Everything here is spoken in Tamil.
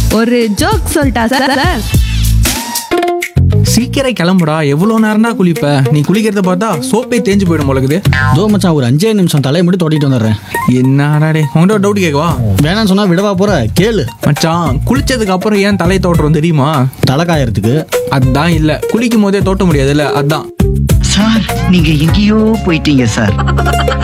ஒரு ஜோக் சொல்லிட்டா சார்? சீக்கிரம் கிளம்புடா, எவ்வளோ நேரம்னா குளிப்ப? நீ குளிக்கிறத பார்த்தா சோப்பே தேஞ்சு போயிடும் போலக்குது. தோ மச்சான், ஒரு 5 நிமிஷம் தலையை மட்டும் தோட்டிட்டு வந்துடுறேன். என்னடா டே, உங்கள்கிட்ட ஒரு டவுட் கேட்கவா? வேணான்னு சொன்னா விடவா போற? கேளு. மச்சான், குளிச்சதுக்கு அப்புறம் ஏன் தலையை தோட்டுறோம் தெரியுமா? தலை காயறதுக்கு. அதான் இல்ல, குளிக்கும் போதே தோட்ட முடியாதுல்ல, அதான். சார், நீங்க எங்கேயோ போயிட்டீங்க சார்.